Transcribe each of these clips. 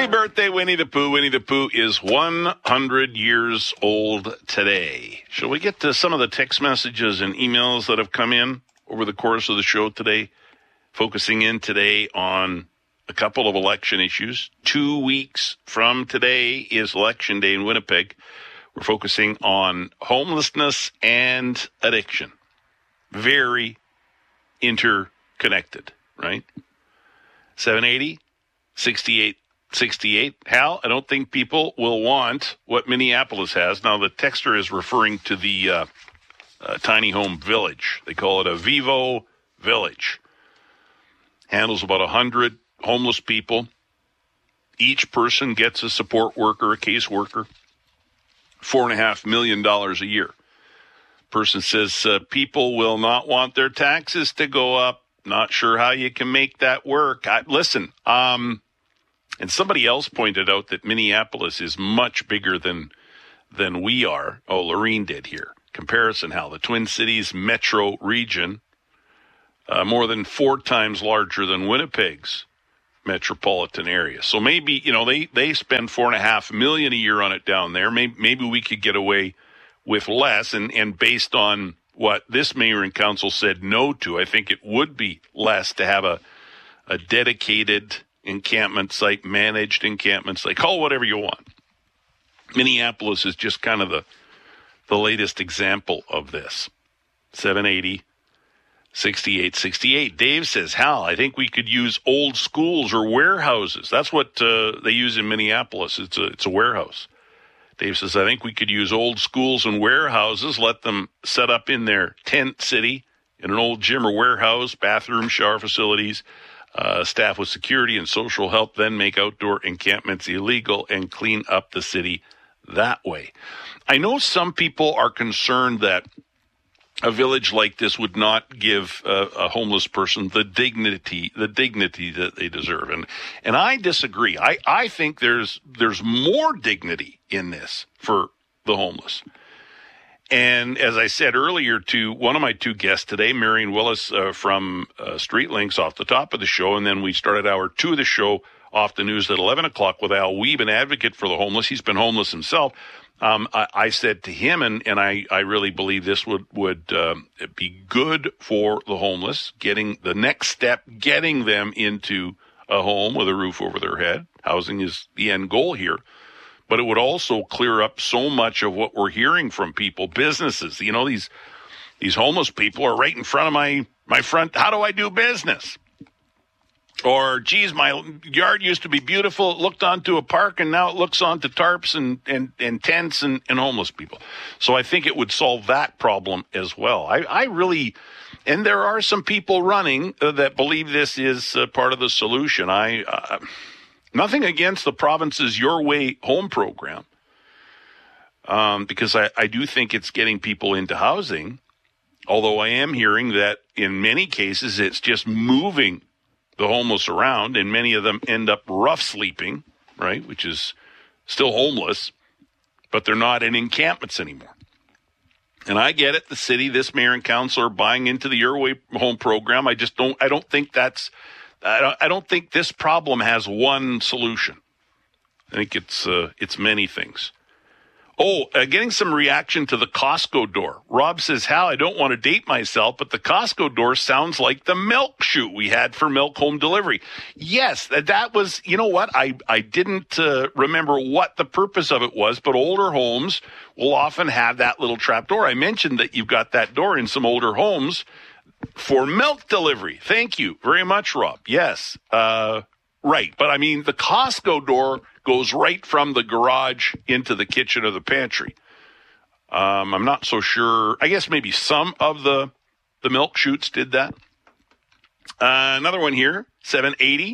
Happy birthday, Winnie the Pooh. Winnie the Pooh is 100 years old today. Shall we get to some of the text messages and emails that have come in over the course of the show today? Focusing in today on a couple of election issues. 2 weeks from today is Election Day in Winnipeg. We're focusing on homelessness and addiction. Very interconnected, right? 780-6868. Hal, I don't think people will want what Minneapolis has. Now, the texter is referring to the tiny home village. They call it a Vivo Village. Handles about 100 homeless people. Each person gets a support worker, a caseworker. $4.5 million a year. Person says people will not want their taxes to go up. Not sure how you can make that work. Listen, and somebody else pointed out that Minneapolis is much bigger than we are. Oh, Lorene did here. Comparison, Hal. The Twin Cities metro region, more than 4 times larger than Winnipeg's metropolitan area. So maybe, they spend $4.5 million a year on it down there. Maybe we could get away with less. And based on what this mayor and council said no to, I think it would be less to have a dedicated encampment site, managed encampment site. Call it whatever you want. Minneapolis is just kind of the latest example of this. 780-6868. Dave says, Hal, I think we could use old schools or warehouses. That's what they use in Minneapolis. It's a warehouse. Dave says, I think we could use old schools and warehouses, let them set up in their tent city in an old gym or warehouse, bathroom, shower facilities, staff with security and social help, then make outdoor encampments illegal and clean up the city that way. I know some people are concerned that a village like this would not give a homeless person the dignity that they deserve. And I disagree. I think there's more dignity in this for the homeless. And as I said earlier to one of my 2 guests today, Marion Willis from Street Links off the top of the show, and then we started hour 2 of the show off the news at 11 o'clock with Al Weeb, an advocate for the homeless. He's been homeless himself. I said to him, and I really believe this would be good for the homeless, getting the next step, getting them into a home with a roof over their head. Housing is the end goal here. But it would also clear up so much of what we're hearing from people, businesses. These homeless people are right in front of my front. How do I do business? Or, geez, my yard used to be beautiful. It looked onto a park, and now it looks onto tarps and tents and homeless people. So I think it would solve that problem as well. I really, and there are some people running that believe this is part of the solution. Nothing against the province's Your Way Home program, because I do think it's getting people into housing, although I am hearing that in many cases it's just moving the homeless around, and many of them end up rough sleeping, right, which is still homeless, but they're not in encampments anymore. And I get it, the city, this mayor and council are buying into the Your Way Home program. I don't think this problem has one solution. I think it's many things. Getting some reaction to the Costco door. Rob says, Hal, I don't want to date myself, but the Costco door sounds like the milk chute we had for milk home delivery. Yes, that was, you know what? I didn't remember what the purpose of it was, but older homes will often have that little trap door. I mentioned that you've got that door in some older homes for milk delivery. Thank you very much, Rob. Yes, right. But I mean, the Costco door goes right from the garage into the kitchen or the pantry. I'm not so sure. I guess maybe some of the milk chutes did that. Another one here, 780-6868.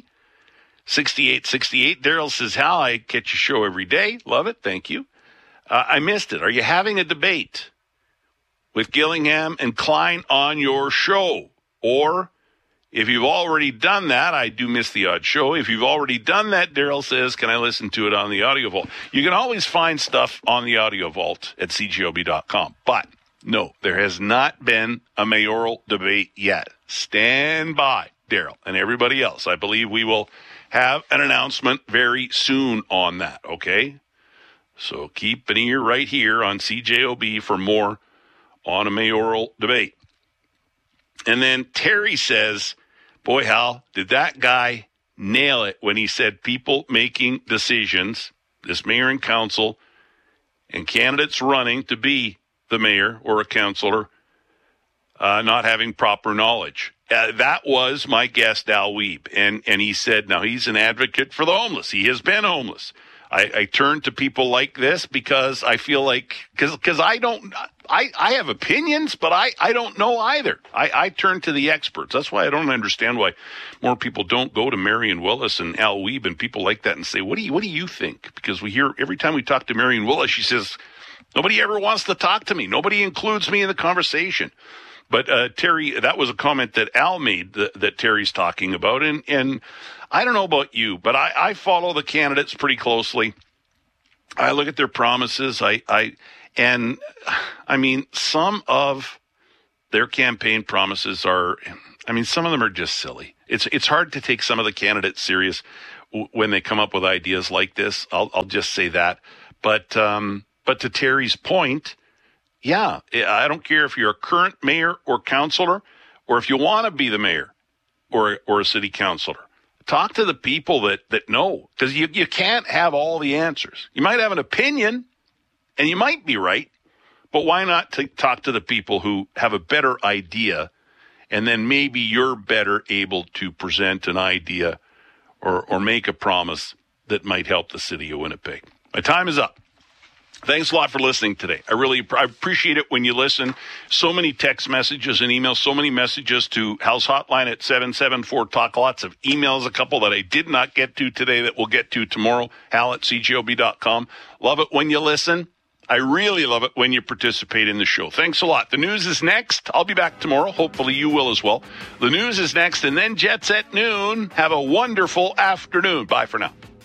Daryl says, Hal, I catch your show every day. Love it. Thank you. I missed it. Are you having a debate with Gillingham and Klein on your show? Or if you've already done that, I do miss the odd show. If you've already done that, Daryl says, can I listen to it on the Audio Vault? You can always find stuff on the Audio Vault at cjob.com. But no, there has not been a mayoral debate yet. Stand by, Daryl, and everybody else. I believe we will have an announcement very soon on that, okay? So keep an ear right here on CJOB for more on a mayoral debate. And then Terry says, boy, Hal, did that guy nail it when he said people making decisions, this mayor and council, and candidates running to be the mayor or a councillor, not having proper knowledge. That was my guest, Al Wiebe. And he said, now he's an advocate for the homeless. He has been homeless. I turn to people like this because I feel like, because I have opinions, but I don't know either. I turn to the experts. That's why I don't understand why more people don't go to Marion Willis and Al Wiebe and people like that and say, what do you think? Because we hear every time we talk to Marion Willis, she says, nobody ever wants to talk to me. Nobody includes me in the conversation. But Terry, that was a comment that Al made that Terry's talking about. And I don't know about you, but I follow the candidates pretty closely. I look at their promises. I mean, some of their campaign promises some of them are just silly. It's hard to take some of the candidates serious when they come up with ideas like this. I'll just say that. But to Terry's point, yeah, I don't care if you're a current mayor or councillor, or if you want to be the mayor or a city councillor. Talk to the people that know, because you can't have all the answers. You might have an opinion, and you might be right, but why not talk to the people who have a better idea, and then maybe you're better able to present an idea or make a promise that might help the city of Winnipeg. My time is up. Thanks a lot for listening today. I appreciate it when you listen. So many text messages and emails, so many messages to Hal's hotline at 774-TALK. Lots of emails, a couple that I did not get to today that we'll get to tomorrow. Hal at CJOB.com. Love it when you listen. I really love it when you participate in the show. Thanks a lot. The news is next. I'll be back tomorrow. Hopefully you will as well. The news is next, and then Jets at noon. Have a wonderful afternoon. Bye for now.